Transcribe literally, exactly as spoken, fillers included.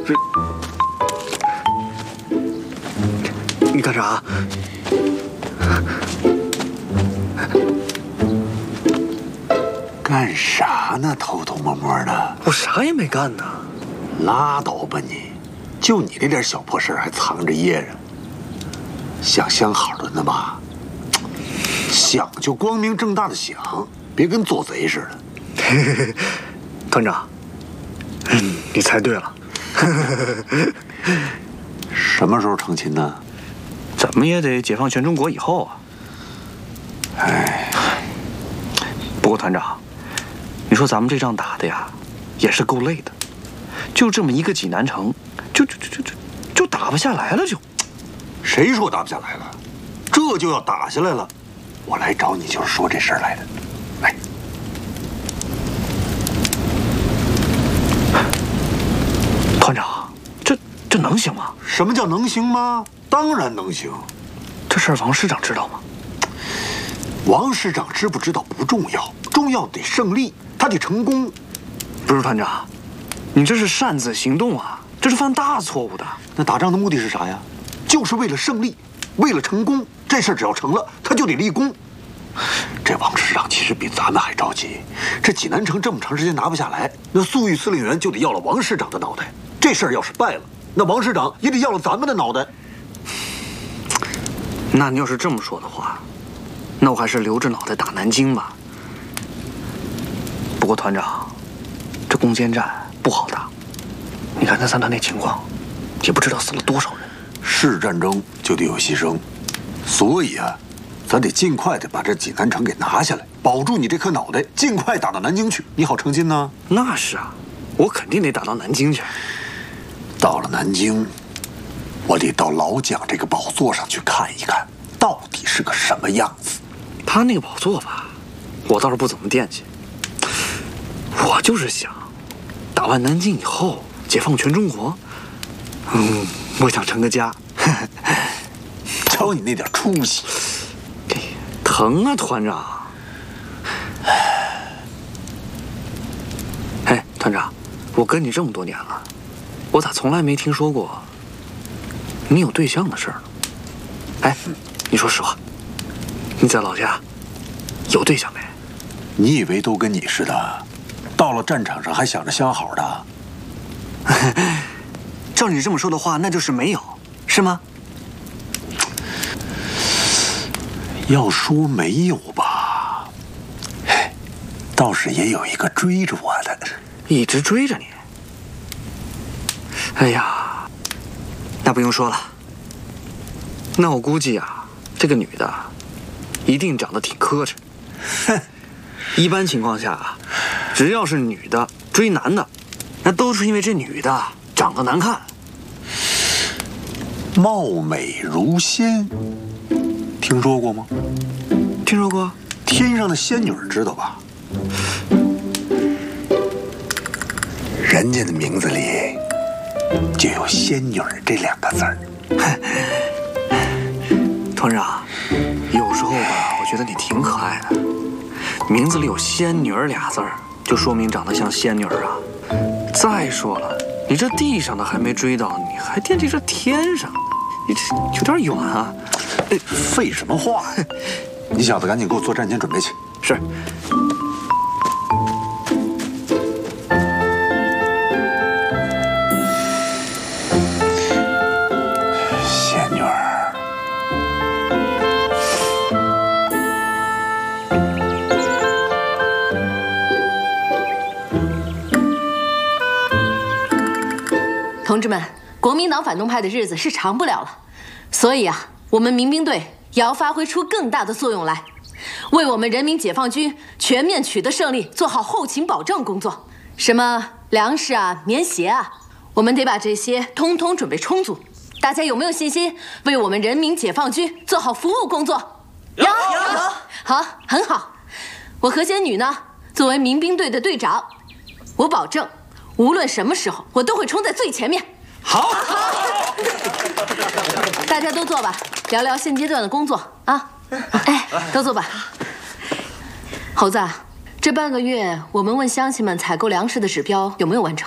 你干啥？ 干啥呢？偷偷摸摸的。 我啥也没干呢。 拉倒吧你！就你这点小破事还藏着掖着，想想好了呢吧？想就光明正大的想，别跟做贼似的。 团长，嗯，你猜对了。 什么时候成亲呢？ 怎么也得解放全中国以后啊。 哎， 不过团长，你说咱们这仗打的呀，也是够累的。就这么一个济南城，就就就就就就打不下来了就。 谁说打不下来了？这就要打下来了。我来找你就是说这事儿来的。来。 团长，这这能行吗？ 什么叫能行吗？当然能行。 这事儿王师长知道吗？ 王师长知不知道不重要，重要得胜利，他得成功。 不是团长，你这是擅自行动啊，这是犯大错误的。 那打仗的目的是啥呀？就是为了胜利，为了成功。这事儿只要成了，他就得立功。这王师长其实比咱们还着急。这济南城这么长时间拿不下来，那粟裕司令员就得要了王师长的脑袋。这事儿要是败了，那王师长也得要了咱们的脑袋。 那你要是这么说的话，那我还是留着脑袋打南京吧。不过团长，这攻坚战不好打。你看咱三团那情况，也不知道死了多少人。 是战争就得有牺牲，所以啊，咱得尽快的把这济南城给拿下来，保住你这颗脑袋，尽快打到南京去，你好成亲呢。 那是啊，我肯定得打到南京去。 到了南京，我得到老蒋这个宝座上去看一看，到底是个什么样子。 他那个宝座吧，我倒是不怎么惦记。我就是想，打完南京以后，解放全中国。嗯，我想成个家。 瞧你那点出息， 疼啊，团长！哎，团长，我跟你这么多年了，我咋从来没听说过你有对象的事儿呢？哎，你说实话，你在老家有对象没？ 你以为都跟你似的，到了战场上还想着相好的？ 照你这么说的话，那就是没有，是吗？ 要说没有吧，倒是也有一个追着我的， 一直追着你。哎呀，那不用说了。那我估计啊，这个女的一定长得挺磕碜。哼，一般情况下，只要是女的追男的，那都是因为这女的长得难看。 貌美如仙，听说过吗？ 听说过。 天上的仙女知道吧？人家的名字里就有仙女这两个字儿。 团长，有时候吧，我觉得你挺可爱的。名字里有仙女俩字儿，就说明长得像仙女啊。再说了，你这地上的还没追到，你还惦记着天上的，你这有点远啊。 哎，废什么话呀！你小子赶紧给我做战前准备去。 是。 仙女儿。 同志们，国民党反动派的日子是长不了了，所以啊，我们民兵队也要发挥出更大的作用来，为我们人民解放军全面取得胜利做好后勤保障工作。什么粮食啊、棉鞋啊，我们得把这些通通准备充足。大家有没有信心为我们人民解放军做好服务工作？有，有，好，很好。我何仙女呢，作为民兵队的队长，我保证，无论什么时候，我都会冲在最前面。 好， 大家都坐吧，聊聊现阶段的工作啊。哎，都坐吧。猴子，这半个月我们问乡亲们采购粮食的指标有没有完成？